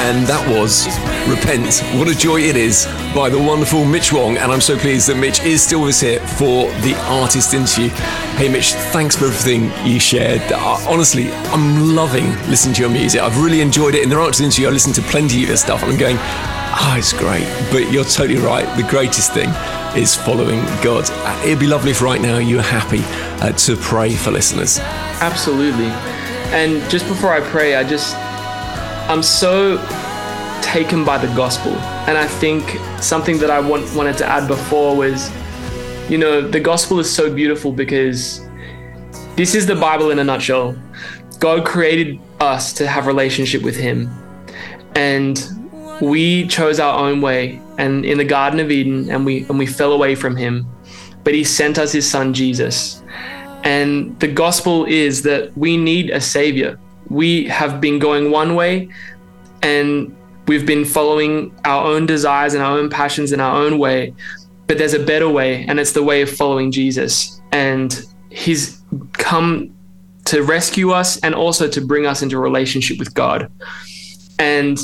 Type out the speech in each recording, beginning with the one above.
And that was Repent. What a joy it is by the wonderful Mitch Wong. And I'm so pleased that Mitch is still with us here for the artist interview. Hey Mitch, thanks for everything you shared. Honestly, I'm loving listening to your music. I've really enjoyed it. In the artist interview, I listened to plenty of your stuff and I'm going, it's great. But you're totally right. The greatest thing is following God. It'd be lovely if right now you're happy to pray for listeners. Absolutely. And just before I pray, I'm so taken by the gospel. And I think something that I wanted to add before was, the gospel is so beautiful because this is the Bible in a nutshell. God created us to have a relationship with him. And we chose our own way and in the Garden of Eden and we fell away from him. But he sent us his son, Jesus. And the gospel is that we need a savior. We have been going one way and we've been following our own desires and our own passions in our own way, but there's a better way, and it's the way of following Jesus. And he's come to rescue us and also to bring us into a relationship with God. And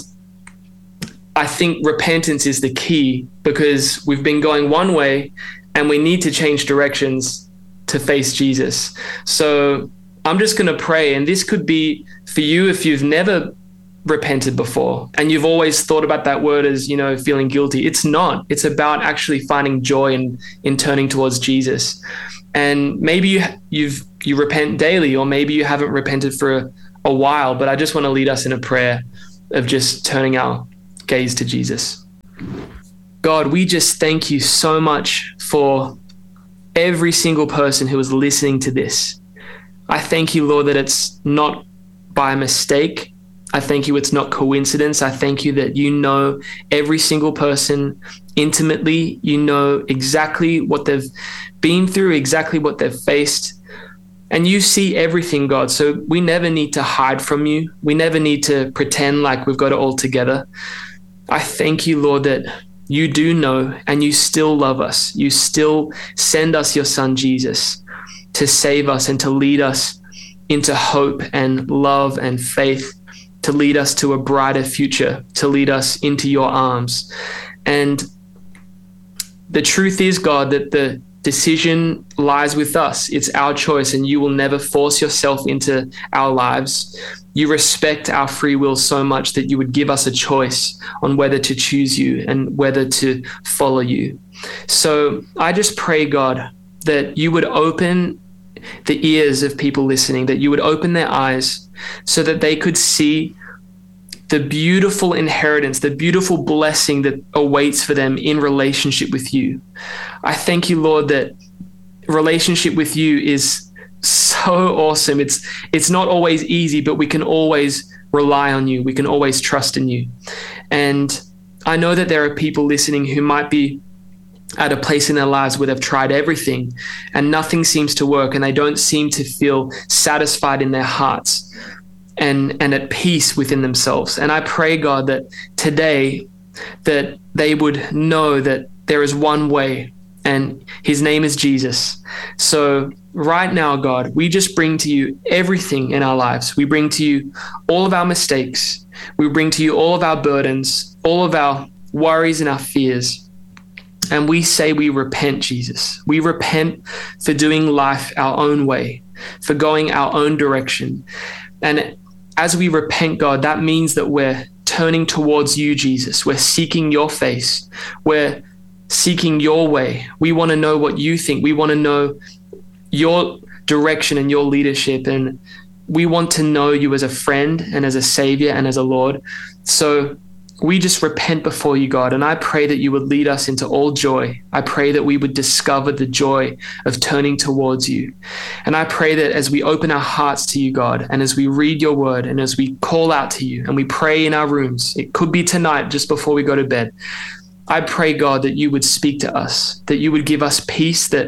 I think repentance is the key because we've been going one way and we need to change directions to face Jesus. So I'm just going to pray, and this could be for you if you've never repented before and you've always thought about that word as, feeling guilty. It's not. It's about actually finding joy in turning towards Jesus. And maybe you repent daily, or maybe you haven't repented for a while, but I just want to lead us in a prayer of just turning our gaze to Jesus. God, we just thank you so much for every single person who is listening to this. I thank you, Lord, that it's not by mistake. I thank you it's not coincidence. I thank you that you know every single person intimately. You know exactly what they've been through, exactly what they've faced. And you see everything, God. So we never need to hide from you. We never need to pretend like we've got it all together. I thank you, Lord, that you do know and you still love us. You still send us your son, Jesus, to save us and to lead us into hope and love and faith, to lead us to a brighter future, to lead us into your arms. And the truth is, God, that the decision lies with us. It's our choice, and you will never force yourself into our lives. You respect our free will so much that you would give us a choice on whether to choose you and whether to follow you. So I just pray, God, that you would open the ears of people listening, that you would open their eyes so that they could see the beautiful inheritance, the beautiful blessing that awaits for them in relationship with you. I thank you, Lord, that relationship with you is so awesome. It's not always easy, but we can always rely on you. We can always trust in you. And I know that there are people listening who might be at a place in their lives where they've tried everything and nothing seems to work, and they don't seem to feel satisfied in their hearts and at peace within themselves. And I pray, God, that today that they would know that there is one way, and his name is Jesus. So right now, God, we just bring to you everything in our lives. We bring to you all of our mistakes. We bring to you all of our burdens, all of our worries and our fears. And we say we repent, Jesus. We repent for doing life our own way, for going our own direction. And as we repent, God, that means that we're turning towards you, Jesus. We're seeking your face. We're seeking your way. We want to know what you think. We want to know your direction and your leadership. And we want to know you as a friend and as a savior and as a Lord. So we just repent before you, God, and I pray that you would lead us into all joy. I pray that we would discover the joy of turning towards you. And I pray that as we open our hearts to you, God, and as we read your word and as we call out to you and we pray in our rooms, it could be tonight just before we go to bed, I pray, God, that you would speak to us, that you would give us peace that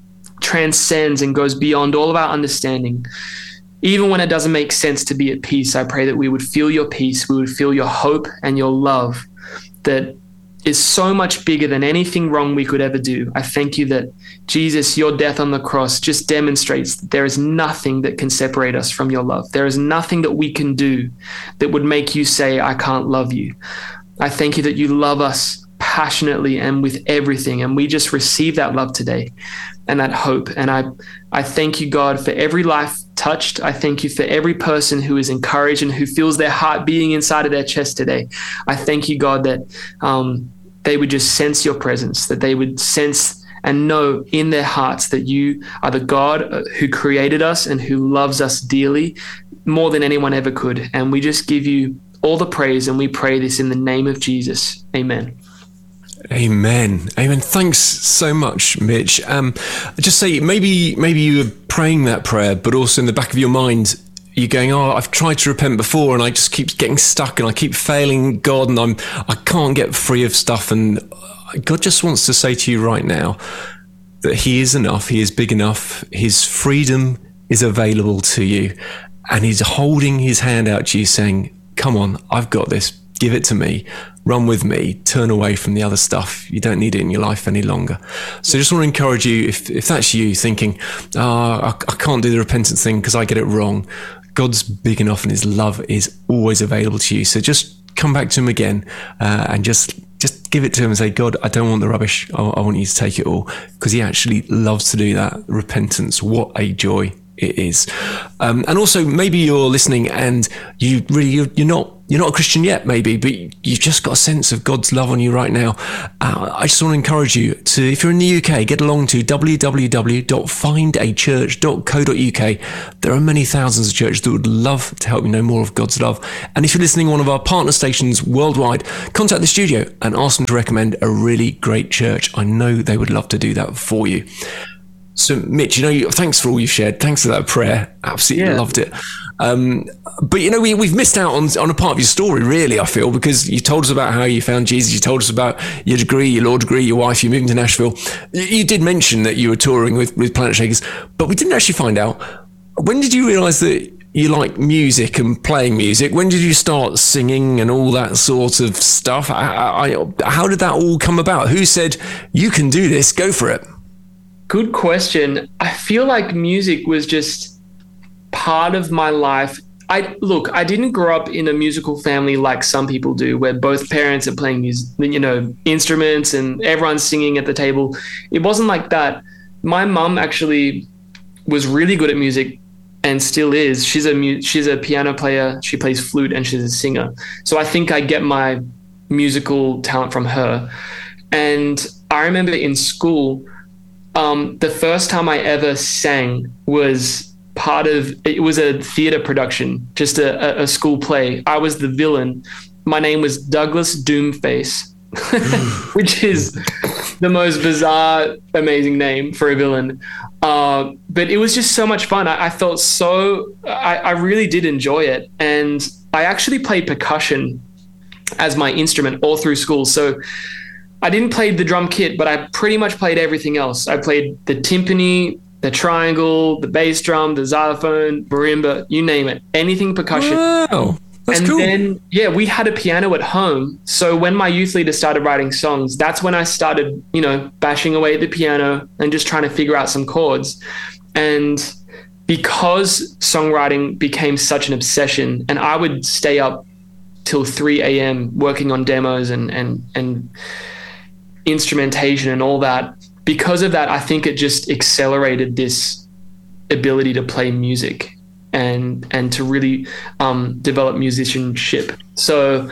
transcends and goes beyond all of our understanding. Even when it doesn't make sense to be at peace, I pray that we would feel your peace, we would feel your hope and your love, that is so much bigger than anything wrong we could ever do. I thank you that, Jesus, your death on the cross just demonstrates that there is nothing that can separate us from your love. There is nothing that we can do that would make you say, I can't love you. I thank you that you love us passionately and with everything, and we just receive that love today and that hope. And I thank you, God, for every life touched. I thank you for every person who is encouraged and who feels their heart beating inside of their chest today. I thank you, God, that they would just sense your presence, that they would sense and know in their hearts that you are the God who created us and who loves us dearly, more than anyone ever could. And we just give you all the praise, and we pray this in the name of Jesus. Amen. Amen. Amen. Thanks so much, Mitch. Just say, maybe you were praying that prayer, but also in the back of your mind, you're going, I've tried to repent before and I just keep getting stuck and I keep failing God and I can't get free of stuff. And God just wants to say to you right now that he is enough. He is big enough. His freedom is available to you. And he's holding his hand out to you saying, come on, I've got this. Give it to me. Run with me. Turn away from the other stuff. You don't need it in your life any longer. So just want to encourage you, if that's you thinking, I can't do the repentance thing because I get it wrong. God's big enough and his love is always available to you. So just come back to him again and just give it to him and say, God, I don't want the rubbish. I want you to take it all, because he actually loves to do that. Repentance, what a joy it is. And also, maybe you're listening and you're not a Christian yet, maybe, but you've just got a sense of God's love on you right now. I just want to encourage you to, if you're in the UK, get along to www.findachurch.co.uk. There are many thousands of churches that would love to help you know more of God's love. And if you're listening to one of our partner stations worldwide, contact the studio and ask them to recommend a really great church. I know they would love to do that for you. So, Mitch, thanks for all you've shared. Thanks for that prayer. Absolutely loved it. But, we've missed out on a part of your story, really, I feel, because you told us about how you found Jesus. You told us about your degree, your law degree, your wife, you moving to Nashville. You did mention that you were touring with Planetshakers, but we didn't actually find out. When did you realise that you like music and playing music? When did you start singing and all that sort of stuff? How did that all come about? Who said, you can do this, go for it? Good question. I feel like music was just part of my life. I didn't grow up in a musical family like some people do, where both parents are playing instruments and everyone's singing at the table. It wasn't like that. My mum actually was really good at music and still is. She's a piano player. She plays flute and she's a singer. So I think I get my musical talent from her. And I remember in school, the first time I ever sang was it was a theater production, just a school play. I was the villain. My name was Douglas Doomface, which is the most bizarre, amazing name for a villain. But it was just so much fun. I felt I really did enjoy it. And I actually played percussion as my instrument all through school. So I didn't play the drum kit, but I pretty much played everything else. I played the timpani, the triangle, the bass drum, the xylophone, marimba, you name it, anything percussion. Wow, that's cool. And then, we had a piano at home. So when my youth leader started writing songs, that's when I started, bashing away at the piano and just trying to figure out some chords. And because songwriting became such an obsession, and I would stay up till 3 a.m. working on demos and instrumentation and all that. Because of that, I think it just accelerated this ability to play music and to really develop musicianship. So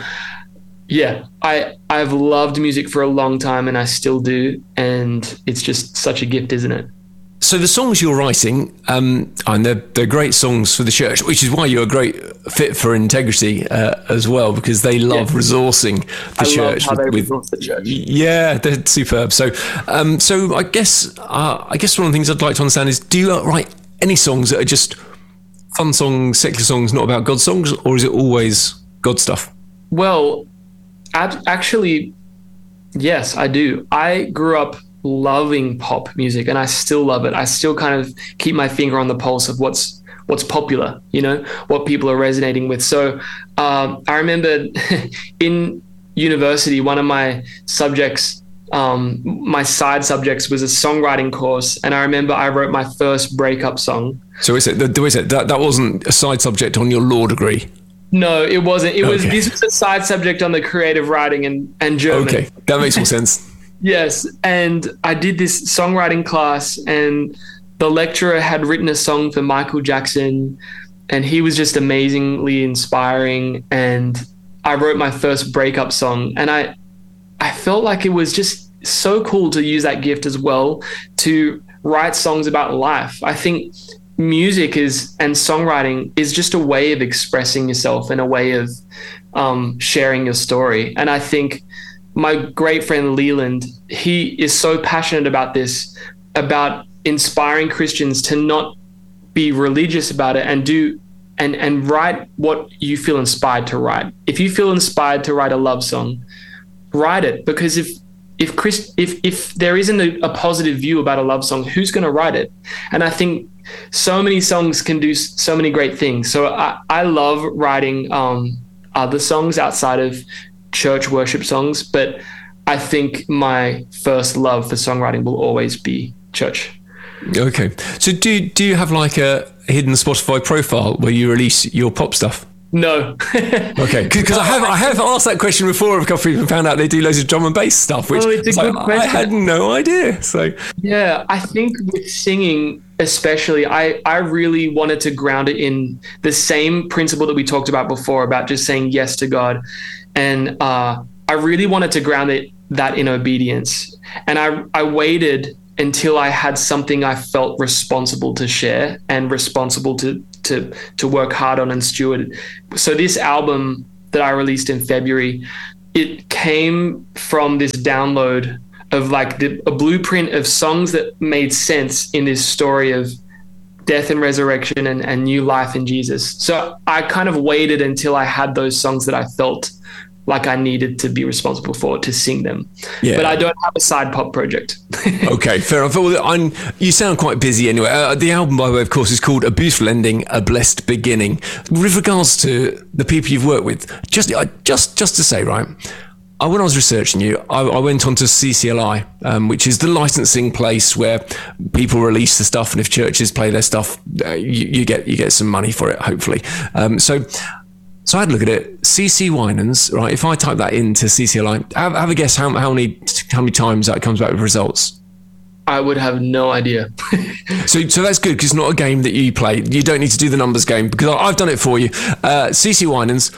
I've loved music for a long time and I still do. And it's just such a gift, isn't it? So the songs you're writing, and they're great songs for the church, which is why you're a great fit for Integrity as well, because they love resourcing the church. Love how they resource the church. Yeah, they're superb. So I guess one of the things I'd like to understand is, do you write any songs that are just fun songs, secular songs, not about God songs, or is it always God stuff? Well, actually, yes, I do. I grew up loving pop music and I still love it. I still kind of keep my finger on the pulse of what's popular, what people are resonating with. So I remember in university, one of my subjects, my side subjects was a songwriting course, and I remember I wrote my first breakup song. So that wasn't a side subject on your law degree? No, it wasn't. This was a side subject on the creative writing and German. Okay, that makes more sense. Yes, and I did this songwriting class, and the lecturer had written a song for Michael Jackson, and he was just amazingly inspiring. And I wrote my first breakup song, and I felt like it was just so cool to use that gift as well to write songs about life. I think music and songwriting is just a way of expressing yourself and a way of sharing your story. And I think my great friend Leland, he is so passionate about this, about inspiring Christians to not be religious about it and do and write what you feel inspired to write. If you feel inspired to write a love song, write it, because if there isn't a positive view about a love song, who's going to write it? And I think so many songs can do so many great things. So I love writing other songs outside of church worship songs, but I think my first love for songwriting will always be church. Okay. So do you have like a hidden Spotify profile where you release your pop stuff? No. Okay, because I have asked that question before of a couple of people and found out they do loads of drum and bass stuff, which it's a good question. I had no idea. So yeah, I think with singing especially, I really wanted to ground it in the same principle that we talked about before about just saying yes to God, and I really wanted to ground that in obedience, and I waited until I had something I felt responsible to share and responsible to work hard on and steward. So this album that I released in February, it came from this download of like a blueprint of songs that made sense in this story of death and resurrection and new life in Jesus. So I kind of waited until I had those songs that I felt like I needed to be responsible for to sing them. Yeah. But I don't have a side pop project. Okay, fair enough. Well, you sound quite busy anyway. The album, by the way, of course, is called A Beautiful Ending, A Blessed Beginning. With regards to the people you've worked with, just to say, right, when I was researching you, I went on to CCLI, which is the licensing place where people release the stuff, and if churches play their stuff, you get some money for it, hopefully. So I had a look at it. CC Winans, right? If I type that into CCLI, have a guess how many times that comes back with results. I would have no idea. So that's good, because it's not a game that you play. You don't need to do the numbers game, because I've done it for you. CC Winans,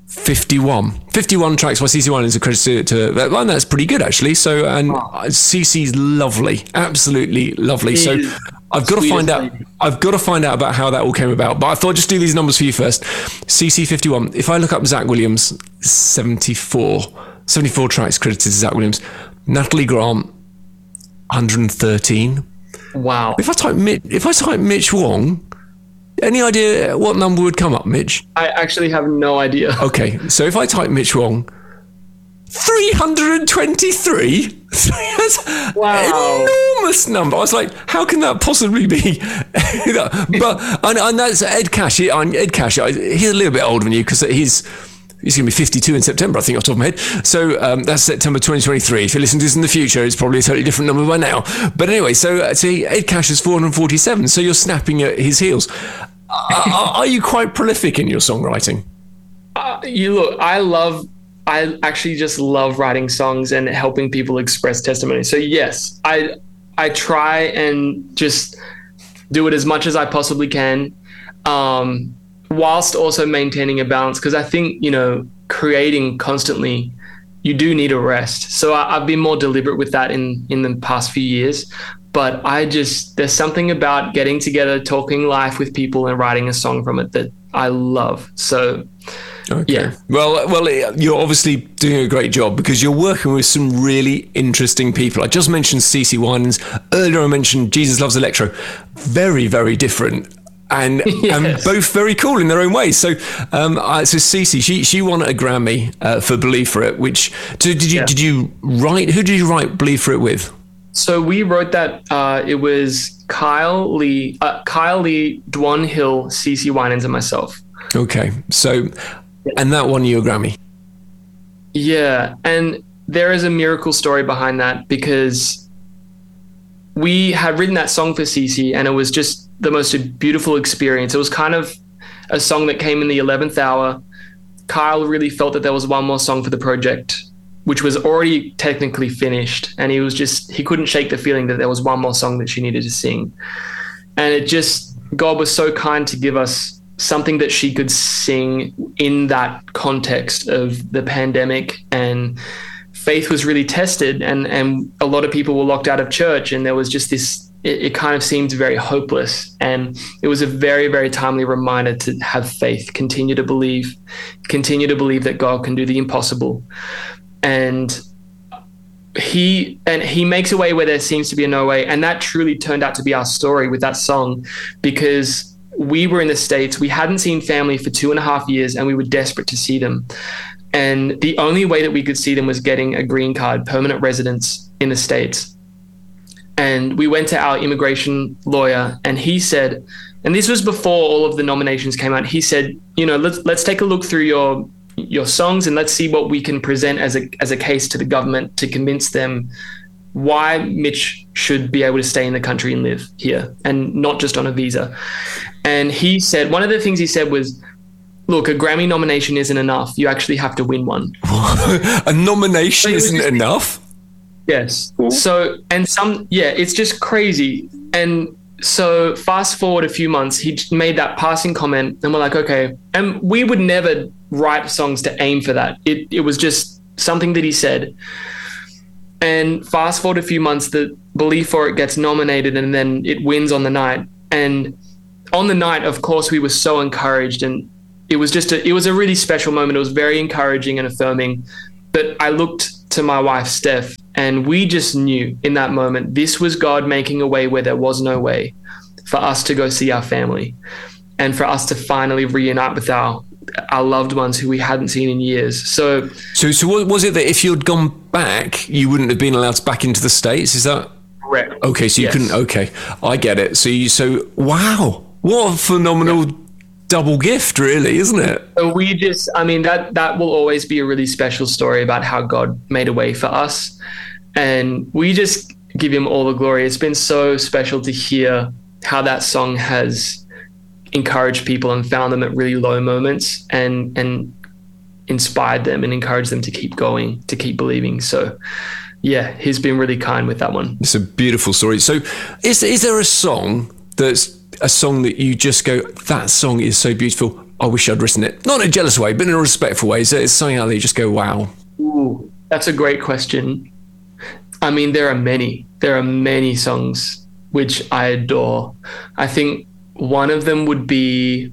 51 tracks by CC Winans are credited to that one. That's pretty good, actually. So, and CC's lovely, absolutely lovely. So I've got to find out. I've got to find out about how that all came about. But I thought I'd just do these numbers for you first. CC 51. If I look up Zach Williams, 74 tracks credited to Zach Williams. Natalie Grant, 113. Wow. If I type Mitch Wong, any idea what number would come up, Mitch? I actually have no idea. Okay, so if I type Mitch Wong, 323? That's an enormous number. I was like, how can that possibly be? But and that's Ed Cash. Ed Cash, he's a little bit older than you, because he's going to be 52 in September, I think, off the top of my head. So that's September 2023. If you listen to this in the future, it's probably a totally different number by now. But anyway, so Ed Cash is 447. So you're snapping at his heels. Are you quite prolific in your songwriting? I actually just love writing songs and helping people express testimony. So yes, I try and just do it as much as I possibly can, whilst also maintaining a balance. Because I think, creating constantly, you do need a rest. So I've been more deliberate with that in the past few years. But there's something about getting together, talking life with people and writing a song from it that I love. So, okay. Yeah. Well, you're obviously doing a great job, because you're working with some really interesting people. I just mentioned CC Winans. Earlier I mentioned Jesus Loves Electro. Very, very different. And, yes. And both very cool in their own ways. So Cece, she won a Grammy for Believe For It. Did you write? Who did you write Believe For It with? So we wrote that. It was Kyle Lee, Dwan Hill, CC Winans, and myself. Okay. So, and that won you a Grammy. Yeah. And there is a miracle story behind that, because we had written that song for Cece, and it was just the most beautiful experience. It was kind of a song that came in the 11th hour. Kyle really felt that there was one more song for the project, which was already technically finished. And he couldn't shake the feeling that there was one more song that she needed to sing. And God was so kind to give us something that she could sing in that context of the pandemic. And faith was really tested, and a lot of people were locked out of church, and there was just this, it kind of seemed very hopeless. And it was a very, very timely reminder to have faith, continue to believe that God can do the impossible. And he makes a way where there seems to be a no way. And that truly turned out to be our story with that song, because we were in the States. We hadn't seen family for 2.5 years, and we were desperate to see them. And the only way that we could see them was getting a green card, permanent residence in the States. And we went to our immigration lawyer, and he said, and this was before all of the nominations came out, he said, let's take a look through your songs, and let's see what we can present as a case to the government to convince them why Mitch should be able to stay in the country and live here, and not just on a visa. And he said, one of the things he said was, look, a Grammy nomination isn't enough. You actually have to win one. A nomination isn't enough? Yes. So, it's just crazy. And so fast forward a few months, he made that passing comment, and we're like, okay. And we would never write songs to aim for that. It was just something that he said. And fast forward a few months, the Believe For It gets nominated, and then it wins on the night. And on the night, of course, we were so encouraged, and it was a really special moment. It was very encouraging and affirming. But I looked to my wife, Steph, and we just knew in that moment, this was God making a way where there was no way, for us to go see our family, and for us to finally reunite with our loved ones who we hadn't seen in years. So what was it, that if you'd gone back, you wouldn't have been allowed back into the States? Is that correct? Okay, so you couldn't. Okay, I get it. So wow, what a phenomenal double gift, really, isn't it? So that will always be a really special story about how God made a way for us, and we just give him all the glory. It's been so special to hear how that song has encouraged people and found them at really low moments, and inspired them and encouraged them to keep going, to keep believing. So yeah, he's been really kind with that one. It's a beautiful story. So is there a song that's a song that you just go, that song is so beautiful, I wish I'd written it? Not in a jealous way, but in a respectful way. So it's something out there you just go, wow. Ooh, that's a great question. I mean, there are many songs which I adore. I think one of them would be,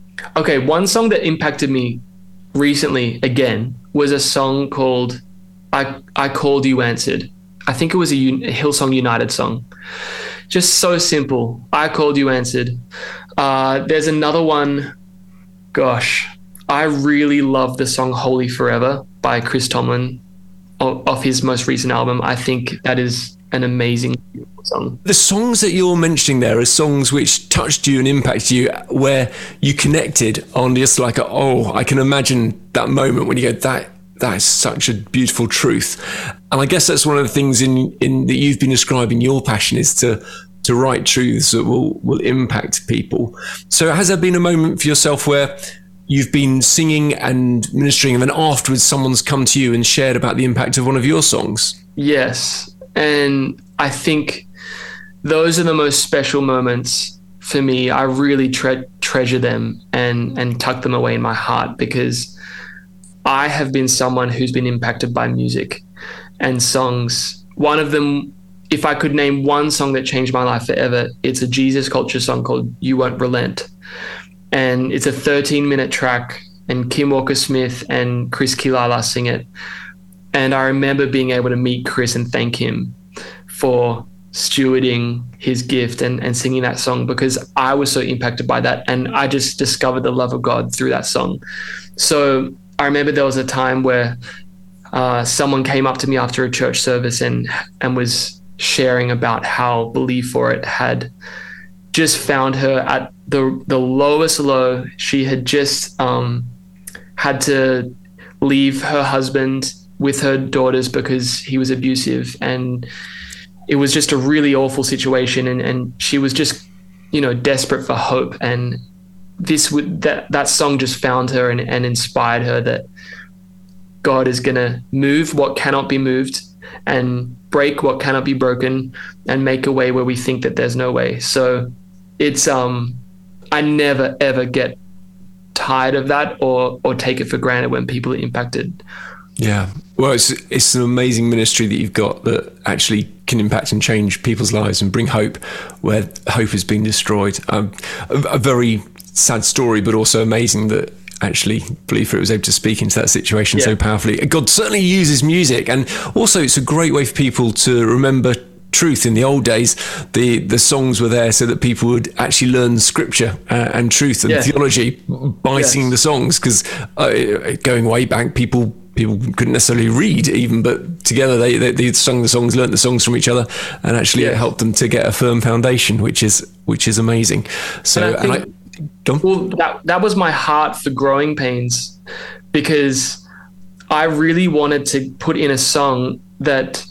one song that impacted me recently again was a song called I Called You Answered. I think it was a Hillsong United song. Just so simple. I Called You Answered. There's another one. Gosh, I really love the song Holy Forever by Chris Tomlin off his most recent album. I think that is an amazing song. The songs that you're mentioning there are songs which touched you and impacted you, where you connected on just like, I can imagine that moment when you go, that is such a beautiful truth. And I guess that's one of the things in that you've been describing your passion is to write truths that will impact people. So has there been a moment for yourself where you've been singing and ministering, and then afterwards someone's come to you and shared about the impact of one of your songs? Yes. And I think those are the most special moments for me. I really treasure them and tuck them away in my heart, because I have been someone who's been impacted by music and songs. One of them, if I could name one song that changed my life forever, it's a Jesus Culture song called You Won't Relent. And it's a 13-minute track, and Kim Walker-Smith and Chris Kilala sing it. And I remember being able to meet Chris and thank him for stewarding his gift and singing that song, because I was so impacted by that. And I just discovered the love of God through that song. So I remember there was a time where someone came up to me after a church service and was sharing about how Believe For It had just found her at the lowest low. She had just had to leave her husband with her daughters because he was abusive, and it was just a really awful situation, and she was just, desperate for hope. And that song just found her and inspired her that God is going to move what cannot be moved and break what cannot be broken and make a way where we think that there's no way. So it's I never ever get tired of that or take it for granted when people are impacted. Yeah. Well, it's an amazing ministry that you've got that actually can impact and change people's lives and bring hope where hope has been destroyed. A very sad story, but also amazing that actually Believer was able to speak into that situation so powerfully. God certainly uses music, and also it's a great way for people to remember truth. In the old days, the songs were there so that people would actually learn scripture and truth and theology by singing the songs, because going way back, people couldn't necessarily read even, but together they sung the songs, learnt the songs from each other, and actually it helped them to get a firm foundation, which is amazing. So that was my heart for Growing Pains, because I really wanted to put in a song that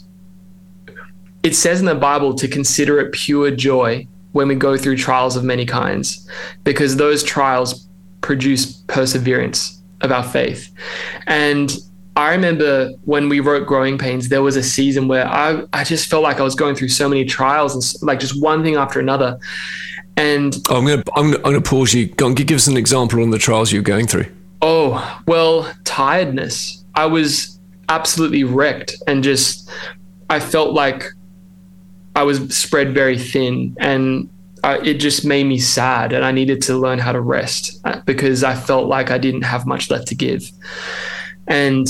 it says in the Bible to consider it pure joy when we go through trials of many kinds, because those trials produce perseverance of our faith. And I remember when we wrote Growing Pains, there was a season where I just felt like I was going through so many trials, and like just one thing after another. And I'm gonna pause you. Go on, give us an example on the trials you're going through. Oh, well, tiredness. I was absolutely wrecked, and I felt like I was spread very thin, and it just made me sad, and I needed to learn how to rest because I felt like I didn't have much left to give. And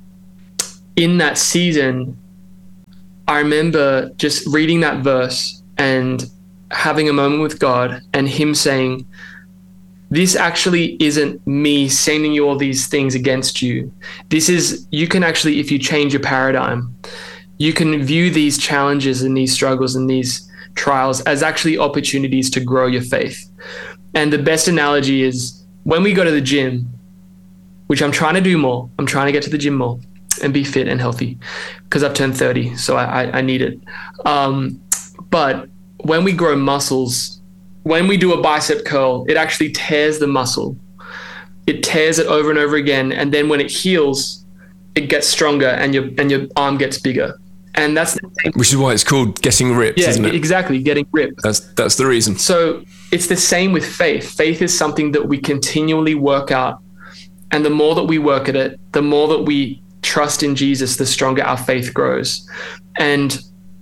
in that season, I remember just reading that verse and having a moment with God, and him saying, this actually isn't me sending you all these things against you. This is, you can actually, if you change your paradigm, you can view these challenges and these struggles and these trials as actually opportunities to grow your faith. And the best analogy is when we go to the gym, which I'm trying to do more. I'm trying to get to the gym more and be fit and healthy because I've turned 30, so I need it. But when we grow muscles, when we do a bicep curl, it actually tears the muscle. It tears it over and over again, and then when it heals, it gets stronger and your arm gets bigger. And that's the same. Which is why it's called getting ripped, isn't it? Exactly, getting ripped. That's the reason. So it's the same with faith. Faith is something that we continually work out. And the more that we work at it, the more that we trust in Jesus, the stronger our faith grows. And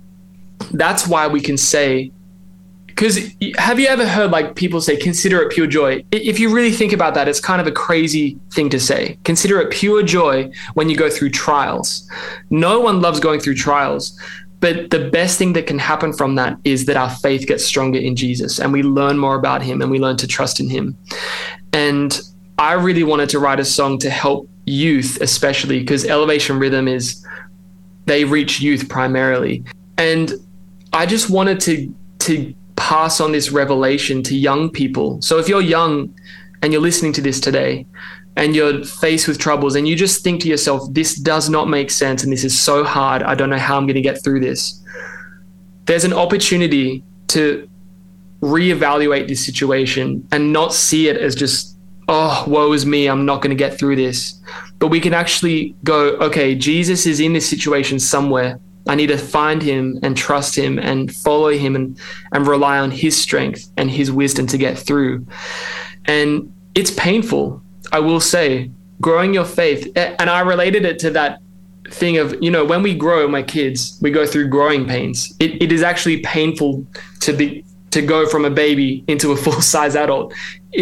that's why we can say, because have you ever heard like people say, consider it pure joy? If you really think about that, it's kind of a crazy thing to say. Consider it pure joy when you go through trials. No one loves going through trials, but the best thing that can happen from that is that our faith gets stronger in Jesus, and we learn more about him, and we learn to trust in him. And I really wanted to write a song to help youth, especially because Elevation Rhythm they reach youth primarily. And I just wanted to pass on this revelation to young people. So if you're young and you're listening to this today and you're faced with troubles and you just think to yourself, this does not make sense and this is so hard, I don't know how I'm going to get through this. There's an opportunity to reevaluate this situation and not see it as just, oh, woe is me, I'm not going to get through this. But we can actually go, okay, Jesus is in this situation somewhere. I need to find him and trust him and follow him and rely on his strength and his wisdom to get through. And it's painful, I will say, growing your faith. And I related it to that thing of, when we grow, my kids, we go through growing pains. It is actually painful to go from a baby into a full-size adult.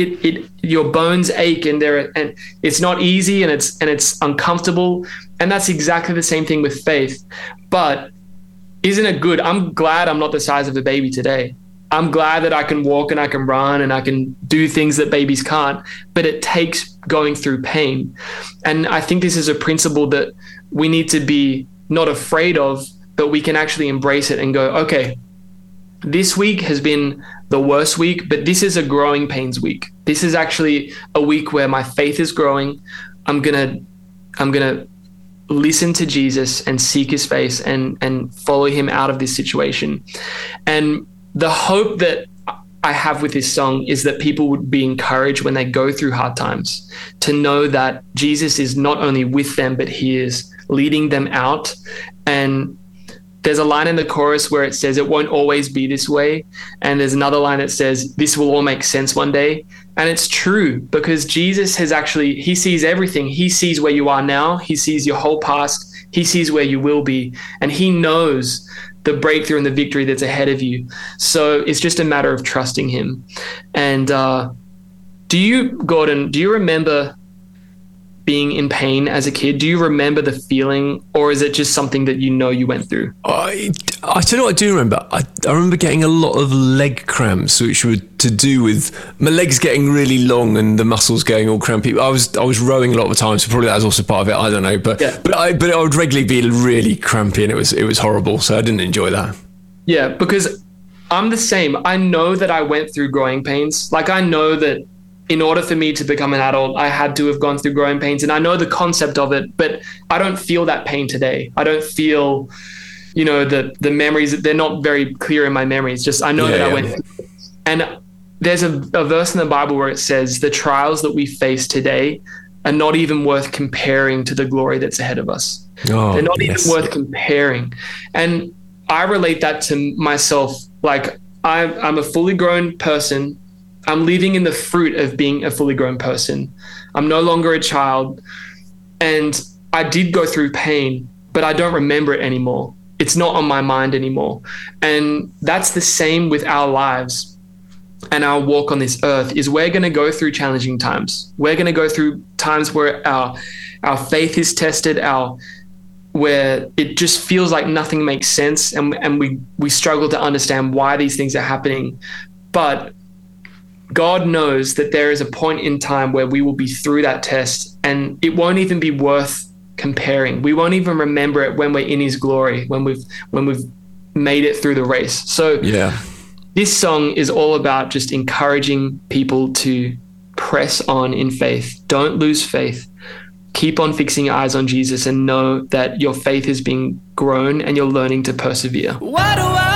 Your bones ache and it's not easy and it's uncomfortable. And that's exactly the same thing with faith. But isn't it good? I'm glad I'm not the size of a baby today. I'm glad that I can walk and I can run and I can do things that babies can't, but it takes going through pain. And I think this is a principle that we need to be not afraid of, but we can actually embrace it and go, okay, this week has been the worst week, but this is a growing pains week. This is actually a week where my faith is growing. I'm going to I'm going to listen to Jesus and seek his face and follow him out of this situation. And the hope that I have with this song is that people would be encouraged when they go through hard times to know that Jesus is not only with them, but he is leading them out. And there's a line in the chorus where it says, it won't always be this way. And there's another line that says, this will all make sense one day. And it's true, because Jesus he sees everything. He sees where you are now. He sees your whole past. He sees where you will be. And he knows the breakthrough and the victory that's ahead of you. So it's just a matter of trusting him. And Gordon, do you remember being in pain as a kid? Do you remember the feeling, or is it just something that you went through? I tell you what I do remember. I remember getting a lot of leg cramps, which were to do with my legs getting really long and the muscles going all crampy. I was rowing a lot of the time, so probably that was also part of it. I don't know, but I would regularly be really crampy, and it was horrible. So I didn't enjoy that. Yeah, because I'm the same. I know that I went through growing pains. Like, I know that in order for me to become an adult, I had to have gone through growing pains, and I know the concept of it, but I don't feel that pain today. I don't feel, the memories, they're not very clear in my memories. Just, I know that I went through it. And there's a verse in the Bible where it says the trials that we face today are not even worth comparing to the glory that's ahead of us. They're not even worth comparing. And I relate that to myself. Like, I'm a fully grown person. I'm living in the fruit of being a fully grown person. I'm no longer a child. And I did go through pain, but I don't remember it anymore. It's not on my mind anymore. And that's the same with our lives and our walk on this earth. Is we're going to go through challenging times. We're going to go through times where our faith is tested, where it just feels like nothing makes sense, and we struggle to understand why these things are happening. But God knows that there is a point in time where we will be through that test, and it won't even be worth comparing. We won't even remember it when we're in his glory, when we've made it through the race. So this song is all about just encouraging people to press on in faith. Don't lose faith. Keep on fixing your eyes on Jesus, and know that your faith is being grown and you're learning to persevere. What do I